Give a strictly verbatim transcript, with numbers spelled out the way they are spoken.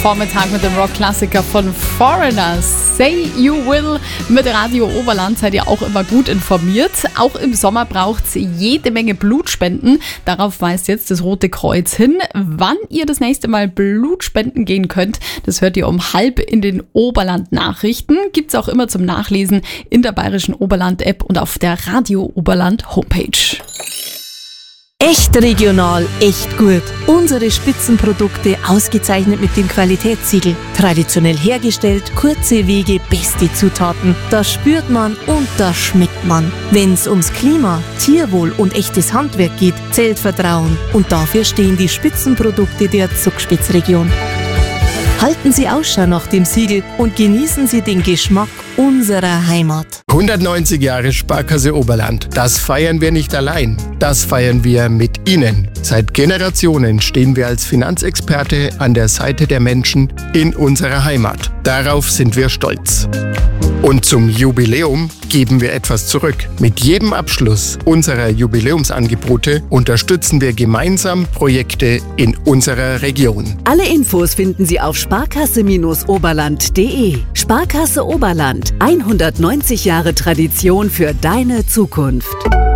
Vormittag mit dem Rock-Klassiker von Foreigners. Say You Will mit Radio Oberland seid ihr auch immer gut informiert. Auch im Sommer braucht es jede Menge Blutspenden. Darauf weist jetzt das Rote Kreuz hin. Wann ihr das nächste Mal Blut spenden gehen könnt, das hört ihr um halb in den Oberland-Nachrichten. Gibt's auch immer zum Nachlesen in der Bayerischen Oberland-App und auf der Radio Oberland Homepage. Echt regional, echt gut. Unsere Spitzenprodukte ausgezeichnet mit dem Qualitätssiegel. Traditionell hergestellt, kurze Wege, beste Zutaten. Das spürt man und das schmeckt man. Wenn's ums Klima, Tierwohl und echtes Handwerk geht, zählt Vertrauen. Und dafür stehen die Spitzenprodukte der Zugspitzregion. Halten Sie Ausschau nach dem Siegel und genießen Sie den Geschmack unserer Heimat. hundertneunzig Jahre Sparkasse Oberland. Das feiern wir nicht allein. Das feiern wir mit Ihnen. Seit Generationen stehen wir als Finanzexperte an der Seite der Menschen in unserer Heimat. Darauf sind wir stolz. Und zum Jubiläum geben wir etwas zurück. Mit jedem Abschluss unserer Jubiläumsangebote unterstützen wir gemeinsam Projekte in unserer Region. Alle Infos finden Sie auf sparkasse Oberland punkt de. Sparkasse Oberland. hundertneunzig Jahre Tradition für deine Zukunft.